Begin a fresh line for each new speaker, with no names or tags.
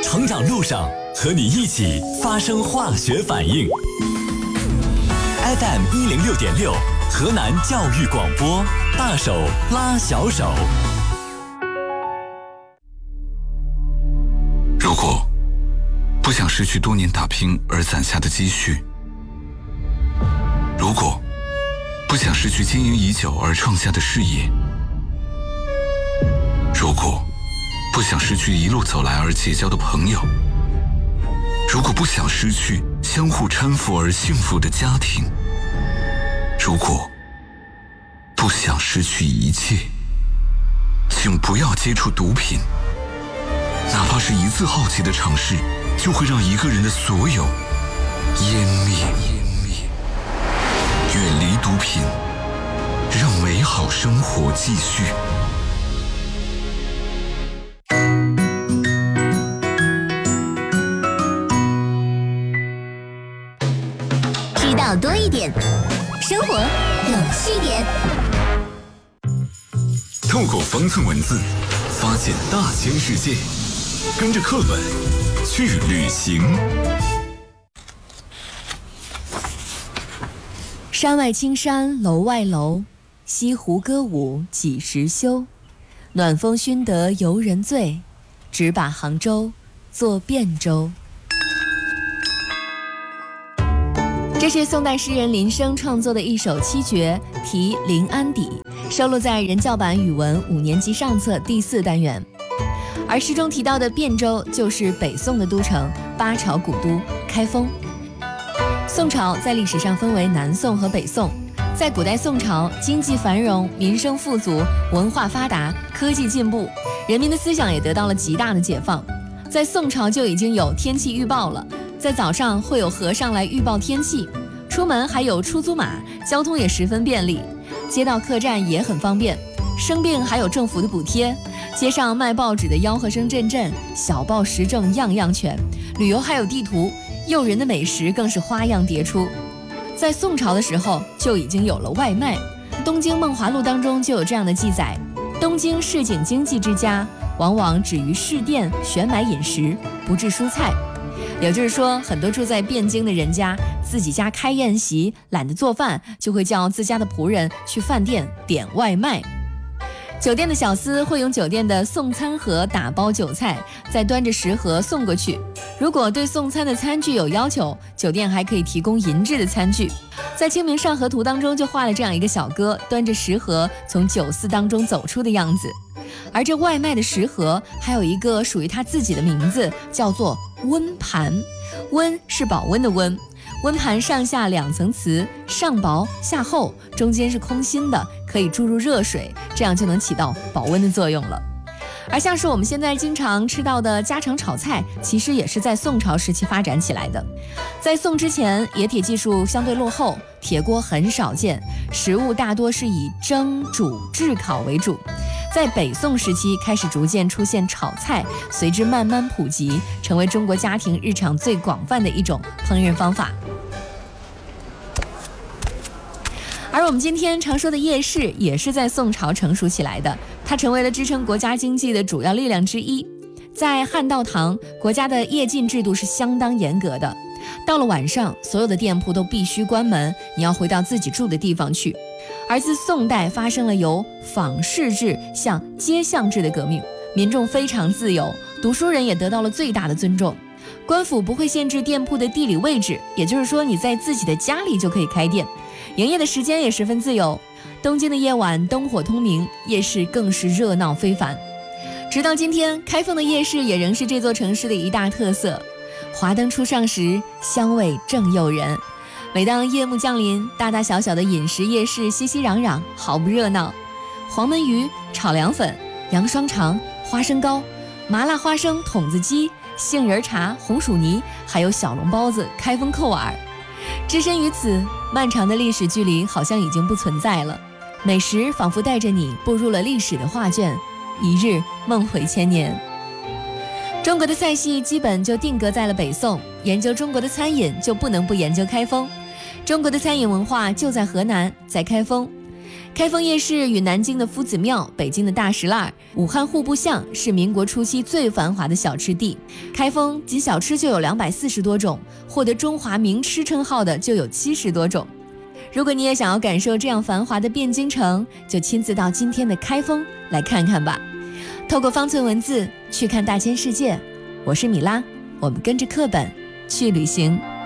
成长路上和你一起发生化学反应。FM 106.6，河南教育广播，大手拉小手。
如果不想失去多年打拼而攒下的积蓄，如果不想失去经营已久而创下的事业，如果不想失去一路走来而结交的朋友，如果不想失去相互搀扶而幸福的家庭，如果不想失去一切，请不要接触毒品。哪怕是一次好奇的尝试，就会让一个人的所有湮灭。远离毒品，让美好生活继续。
知道多一点，生活有趣点。
透过方寸文字，发现大千世界，跟着课本去旅行。
山外青山楼外楼，西湖歌舞几时休？暖风熏得游人醉，只把杭州作汴州。这是宋代诗人林升创作的一首七绝，题临安邸，收录在人教版语文5年级上册第4单元。而诗中提到的汴州，就是北宋的都城，八朝古都开封。宋朝在历史上分为南宋和北宋。在古代宋朝，经济繁荣，民生富足，文化发达，科技进步，人民的思想也得到了极大的解放。在宋朝就已经有天气预报了，在早上会有和尚来预报天气，出门还有出租马，交通也十分便利，街道客栈也很方便，生病还有政府的补贴，街上卖报纸的吆喝声阵阵，小报时政样样全，旅游还有地图，诱人的美食更是花样迭出。在宋朝的时候就已经有了外卖，《东京梦华录》当中就有这样的记载：东京市井经济之家，往往只于市店选买饮食，不置蔬菜。也就是说，很多住在汴京的人家，自己家开宴席，懒得做饭，就会叫自家的仆人去饭店点外卖。酒店的小厮会用酒店的送餐盒打包酒菜，再端着食盒送过去。如果对送餐的餐具有要求，酒店还可以提供银质的餐具。在《清明上河图》当中就画了这样一个小哥端着食盒从酒肆当中走出的样子。而这外卖的食盒还有一个属于他自己的名字，叫做温盘。温是保温的温，温盘上下2层瓷，上薄下厚，中间是空心的，可以注入热水，这样就能起到保温的作用了。而像是我们现在经常吃到的家常炒菜，其实也是在宋朝时期发展起来的。在宋之前，冶铁技术相对落后，铁锅很少见，食物大多是以蒸、煮、炙、烤为主。在北宋时期开始逐渐出现炒菜，随之慢慢普及，成为中国家庭日常最广泛的一种烹饪方法。而我们今天常说的夜市也是在宋朝成熟起来的，它成为了支撑国家经济的主要力量之一。在汉道堂，国家的夜禁制度是相当严格的，到了晚上，所有的店铺都必须关门，你要回到自己住的地方去。而自宋代发生了由坊市制向街巷制的革命，民众非常自由，读书人也得到了最大的尊重。官府不会限制店铺的地理位置，也就是说你在自己的家里就可以开店，营业的时间也十分自由。东京的夜晚灯火通明，夜市更是热闹非凡。直到今天，开封的夜市也仍是这座城市的一大特色。华灯初上时，香味正诱人。每当夜幕降临，大大小小的饮食夜市熙熙攘攘，毫不热闹。黄焖鱼、炒凉粉、羊双肠、花生糕、麻辣花生筒子鸡、杏仁茶、红薯泥，还有小笼包子、开封扣耳。置身于此，漫长的历史距离好像已经不存在了。美食仿佛带着你步入了历史的画卷，一日梦回千年。中国的菜系基本就定格在了北宋，研究中国的餐饮就不能不研究开封。中国的餐饮文化就在河南，在开封。 开封夜市与南京的夫子庙、北京的大石烂、武汉户部巷是民国初期最繁华的小吃地。开封仅小吃就有240多种，获得中华名吃称号的就有70多种。如果你也想要感受这样繁华的汴京城，就亲自到今天的开封来看看吧。透过方寸文字去看大千世界，我是米拉，我们跟着课本去旅行。